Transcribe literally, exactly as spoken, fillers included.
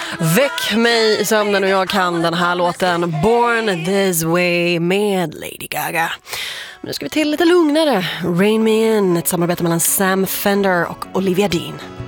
Väck mig i sömnen och jag kan den här låten Born This Way med Lady Gaga. Men nu ska vi till lite lugnare. Rain Me In, ett samarbete mellan Sam Fender och Olivia Dean.